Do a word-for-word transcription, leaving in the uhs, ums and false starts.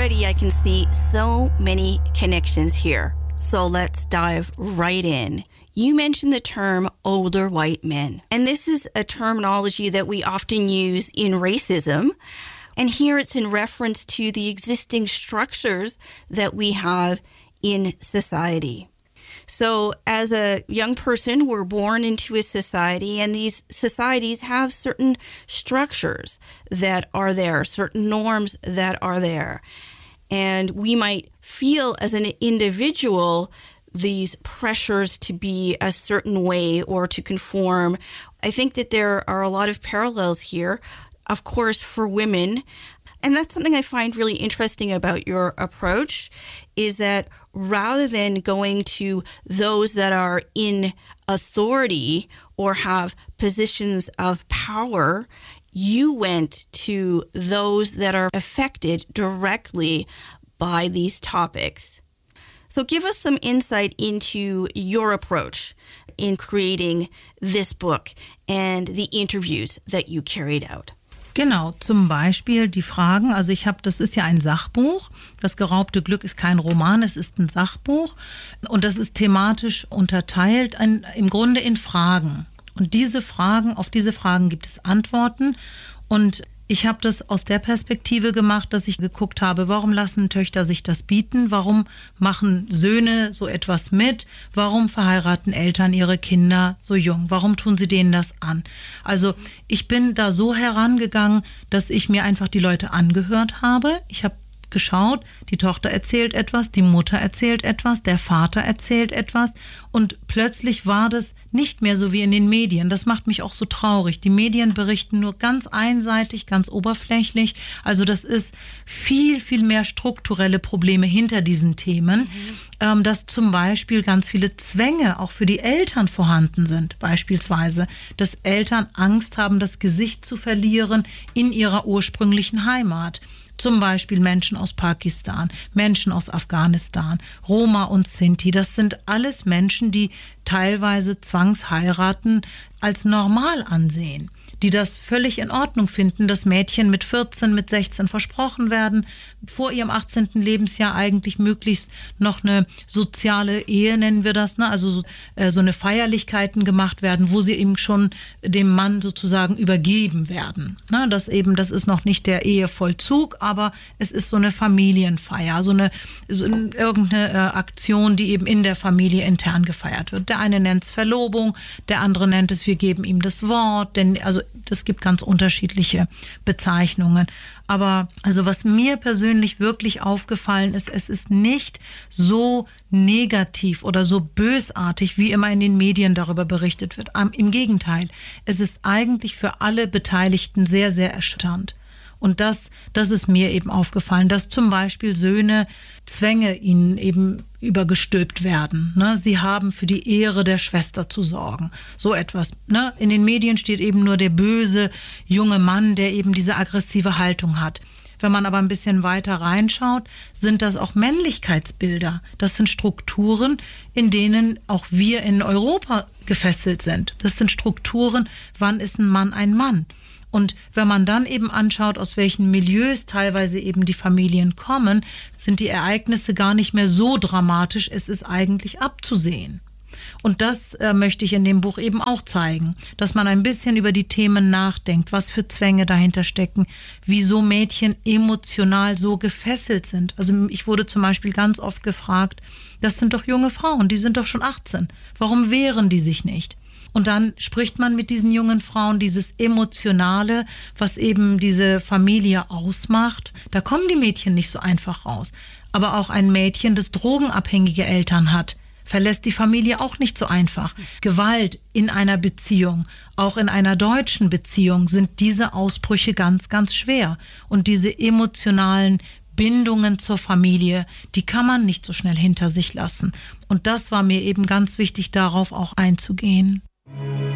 already I can see so many connections here. So let's dive right in. You mentioned the term older white men, and this is a terminology that we often use in racism. And here it's in reference to the existing structures that we have in society. So as a young person, we're born into a society, and these societies have certain structures that are there, certain norms that are there. And we might feel as an individual these pressures to be a certain way or to conform. I think that there are a lot of parallels here, of course, for women. And that's something I find really interesting about your approach, is that rather than going to those that are in authority or have positions of power, you went to those that are affected directly by these topics. So give us some insight into your approach in creating this book and the interviews that you carried out. Genau, zum Beispiel die Fragen, also ich habe, das ist ja ein Sachbuch, das geraubte Glück ist kein Roman, es ist ein Sachbuch und das ist thematisch unterteilt in, im Grunde in Fragen. Und diese Fragen, auf diese Fragen gibt es Antworten und ich habe das aus der Perspektive gemacht, dass ich geguckt habe, warum lassen Töchter sich das bieten? Warum machen Söhne so etwas mit? Warum verheiraten Eltern ihre Kinder so jung? Warum tun sie denen das an? Also ich bin da so herangegangen, dass ich mir einfach die Leute angehört habe. Ich habe geschaut, die Tochter erzählt etwas, die Mutter erzählt etwas, der Vater erzählt etwas und plötzlich war das nicht mehr so wie in den Medien. Das macht mich auch so traurig. Die Medien berichten nur ganz einseitig, ganz oberflächlich. Also das ist viel, viel mehr strukturelle Probleme hinter diesen Themen, mhm. ähm, dass zum Beispiel ganz viele Zwänge auch für die Eltern vorhanden sind. Beispielsweise, dass Eltern Angst haben, das Gesicht zu verlieren in ihrer ursprünglichen Heimat. Zum Beispiel Menschen aus Pakistan, Menschen aus Afghanistan, Roma und Sinti. Das sind alles Menschen, die teilweise Zwangsheiraten als normal ansehen, die das völlig in Ordnung finden, dass Mädchen mit vierzehn, mit sechzehn versprochen werden, vor ihrem achtzehnten Lebensjahr eigentlich möglichst noch eine soziale Ehe, nennen wir das, ne? Also so, äh, so eine Feierlichkeiten gemacht werden, wo sie eben schon dem Mann sozusagen übergeben werden. Ne? Das eben, das ist noch nicht der Ehevollzug, aber es ist so eine Familienfeier, so eine, so eine irgendeine äh, Aktion, die eben in der Familie intern gefeiert wird. Der eine nennt es Verlobung, der andere nennt es, wir geben ihm das Wort, denn also das gibt ganz unterschiedliche Bezeichnungen. Aber also was mir persönlich wirklich aufgefallen ist, es ist nicht so negativ oder so bösartig, wie immer in den Medien darüber berichtet wird. Im Gegenteil, es ist eigentlich für alle Beteiligten sehr, sehr erschütternd. Und das, das ist mir eben aufgefallen, dass zum Beispiel Söhne Zwänge ihnen eben übergestülpt werden. Ne? Sie haben für die Ehre der Schwester zu sorgen. So etwas. Ne? In den Medien steht eben nur der böse junge Mann, der eben diese aggressive Haltung hat. Wenn man aber ein bisschen weiter reinschaut, sind das auch Männlichkeitsbilder. Das sind Strukturen, in denen auch wir in Europa gefesselt sind. Das sind Strukturen, wann ist ein Mann ein Mann? Und wenn man dann eben anschaut, aus welchen Milieus teilweise eben die Familien kommen, sind die Ereignisse gar nicht mehr so dramatisch, es ist eigentlich abzusehen. Und das äh, möchte ich in dem Buch eben auch zeigen, dass man ein bisschen über die Themen nachdenkt, was für Zwänge dahinter stecken, wieso Mädchen emotional so gefesselt sind. Also ich wurde zum Beispiel ganz oft gefragt, das sind doch junge Frauen, die sind doch schon achtzehn, warum wehren die sich nicht? Und dann spricht man mit diesen jungen Frauen, dieses Emotionale, was eben diese Familie ausmacht. Da kommen die Mädchen nicht so einfach raus. Aber auch ein Mädchen, das drogenabhängige Eltern hat, verlässt die Familie auch nicht so einfach. Gewalt in einer Beziehung, auch in einer deutschen Beziehung, sind diese Ausbrüche ganz, ganz schwer. Und diese emotionalen Bindungen zur Familie, die kann man nicht so schnell hinter sich lassen. Und das war mir eben ganz wichtig, darauf auch einzugehen.